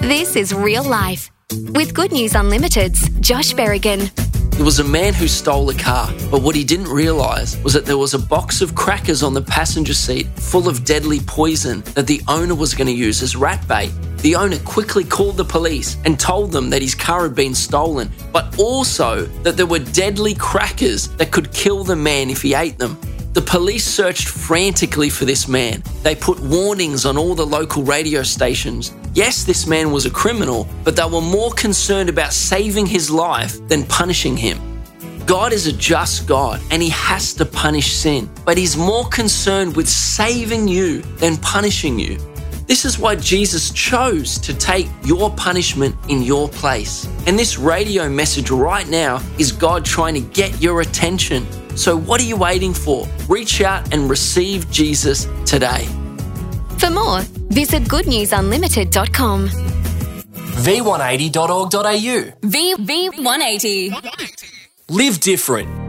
This is Real Life with Good News Unlimited's Josh Berrigan. There was a man who stole a car, but what he didn't realise was that there was a box of crackers on the passenger seat full of deadly poison that the owner was going to use as rat bait. The owner quickly called the police and told them that his car had been stolen, but also that there were deadly crackers that could kill the man if he ate them. The police searched frantically for this man. They put warnings on all the local radio stations. Yes, this man was a criminal, but they were more concerned about saving his life than punishing him. God is a just God and he has to punish sin, but he's more concerned with saving you than punishing you. This is why Jesus chose to take your punishment in your place. And this radio message right now is God trying to get your attention. So what are you waiting for? Reach out and receive Jesus today. For more, visit goodnewsunlimited.com. v180.org.au. V180. Live different.